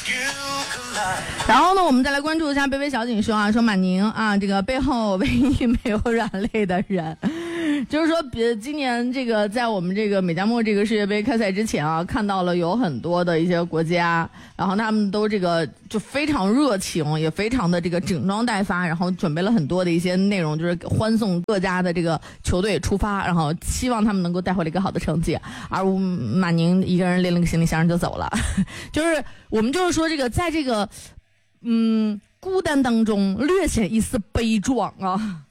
然后呢，我们再来关注一下贝贝小景说啊，说马宁啊，这个背后唯一没有软肋的人。就是说，今年这个在我们这个美加墨这个世界杯开赛之前啊，看到了有很多的一些国家，然后他们都这个就非常热情，也非常的这个整装待发，然后准备了很多的一些内容，就是欢送各家的这个球队出发，然后希望他们能够带回来一个好的成绩。而马宁一个人拎了个行李箱就走了，就是我们就是说这个在这个孤单当中略显一丝悲壮啊。